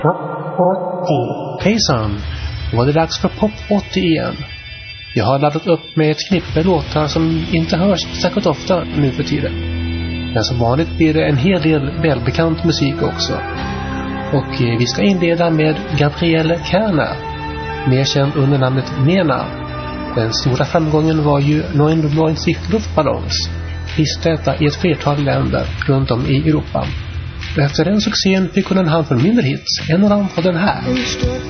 Hejsan, var det dags för Pop 80 igen. Jag har laddat upp med ett knippe låtar som inte hörs särskilt ofta nu för tiden. Men som vanligt blir det en hel del välbekant musik också. Och vi ska inleda med Gabrielle Kerner, mer känd under namnet Nena. Den stora framgången var ju 9 luftballongs, listtäta i ett flertal länder runt om i Europa. Och efter den succén fick hon en handfull mindre hits. En av dem var den här.